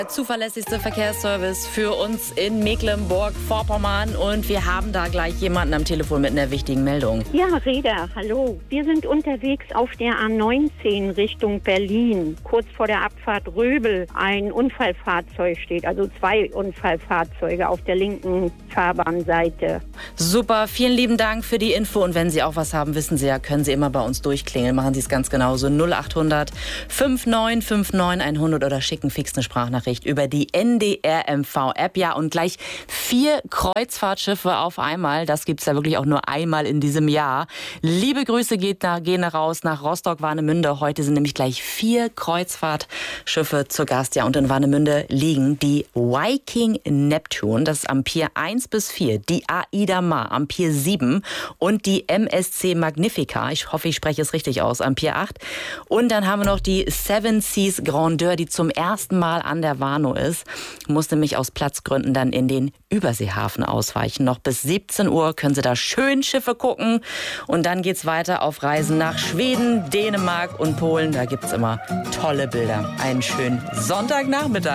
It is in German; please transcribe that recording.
Zuverlässigste Verkehrsservice für uns in Mecklenburg-Vorpommern. Und wir haben da gleich jemanden am Telefon mit einer wichtigen Meldung. Ja, Reda, hallo. Wir sind unterwegs auf der A19 Richtung Berlin. Kurz vor der Abfahrt Röbel ein Unfallfahrzeug steht, also 2 Unfallfahrzeuge auf der linken Fahrbahnseite. Super, vielen lieben Dank für die Info. Und wenn Sie auch was haben, wissen Sie ja, können Sie immer bei uns durchklingeln. Machen Sie es ganz genauso. 0800 5959 100 oder schicken fix eine Sprachnachricht über die NDR-MV-App. Ja, und gleich 4 Kreuzfahrtschiffe auf einmal. Das gibt's ja wirklich auch nur einmal in diesem Jahr. Liebe Grüße gehen raus nach Rostock-Warnemünde. Heute sind nämlich gleich 4 Kreuzfahrtschiffe zu Gast. Ja, und in Warnemünde liegen die Viking Neptune, das ist am Pier 1 bis 4, die Aida Mar am Pier 7 und die MSC Magnifica, ich hoffe, ich spreche es richtig aus, am Pier 8. Und dann haben wir noch die Seven Seas Grandeur, die zum ersten Mal an der Warnow ist, musste mich aus Platzgründen dann in den Überseehafen ausweichen. Noch bis 17 Uhr können Sie da schön Schiffe gucken und dann geht's weiter auf Reisen nach Schweden, Dänemark und Polen. Da gibt's immer tolle Bilder. Einen schönen Sonntagnachmittag.